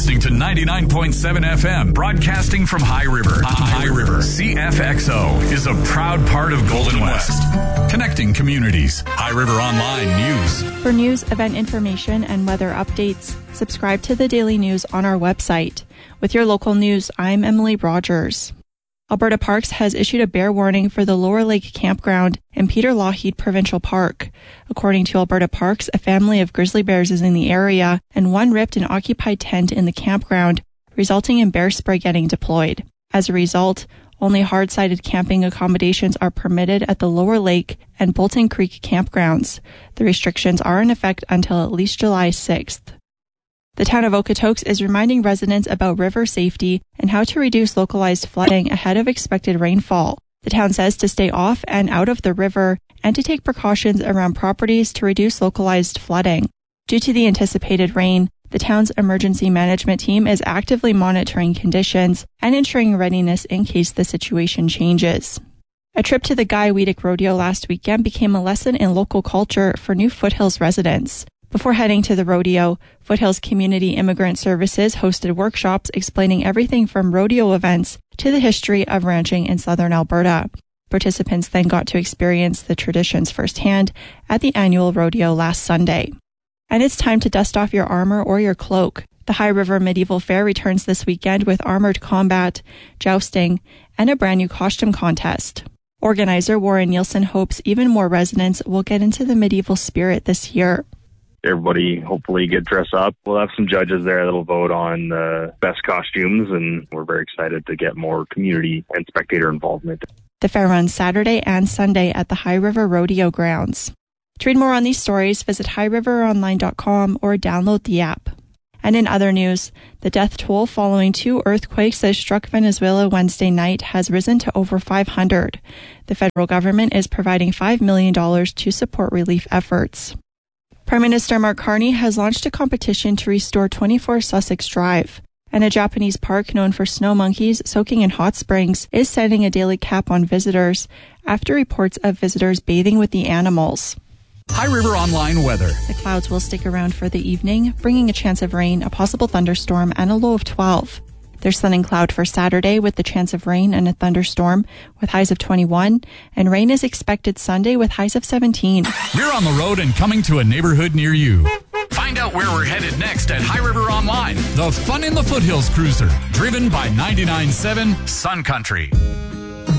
listening to 99.7 FM, broadcasting from High River. High River. CFXO is a proud part of Golden West. Connecting communities. High River Online News. For news, event information, and weather updates, subscribe to the Daily News on our website. With your local news, I'm Emily Rogers. Alberta Parks has issued a bear warning for the Lower Lake Campground in Peter Lougheed Provincial Park. According to Alberta Parks, a family of grizzly bears is in the area, and one ripped an occupied tent in the campground, resulting in bear spray getting deployed. As a result, only hard-sided camping accommodations are permitted at the Lower Lake and Bolton Creek campgrounds. The restrictions are in effect until at least July 6th. The town of Okotoks is reminding residents about river safety and how to reduce localized flooding ahead of expected rainfall. The town says to stay off and out of the river and to take precautions around properties to reduce localized flooding. Due to the anticipated rain, the town's emergency management team is actively monitoring conditions and ensuring readiness in case the situation changes. A trip to the Guy Weedick Rodeo last weekend became a lesson in local culture for New Foothills residents. Before heading to the rodeo, Foothills Community Immigrant Services hosted workshops explaining everything from rodeo events to the history of ranching in southern Alberta. Participants then got to experience the traditions firsthand at the annual rodeo last Sunday. And it's time to dust off your armor or your cloak. The High River Medieval Fair returns this weekend with armored combat, jousting, and a brand new costume contest. Organizer Warren Nielsen hopes even more residents will get into the medieval spirit this year. Everybody hopefully get dressed up. We'll have some judges there that'll vote on the best costumes, and we're very excited to get more community and spectator involvement. The fair runs Saturday and Sunday at the High River Rodeo grounds. To read more on these stories, visit highriveronline.com or download the app. And in other news, the death toll following 2 earthquakes that struck Venezuela Wednesday night has risen to over 500. The federal government is providing $5 million to support relief efforts. Prime Minister Mark Carney has launched a competition to restore 24 Sussex Drive, and a Japanese park known for snow monkeys soaking in hot springs is setting a daily cap on visitors after reports of visitors bathing with the animals. High River Online weather. The clouds will stick around for the evening, bringing a chance of rain, a possible thunderstorm, and a low of 12. There's sun and cloud for Saturday with the chance of rain and a thunderstorm with highs of 21, and rain is expected Sunday with highs of 17. We're on the road and coming to a neighborhood near you. Find out where we're headed next at High River Online, the Fun in the Foothills cruiser, driven by 99.7 Sun Country.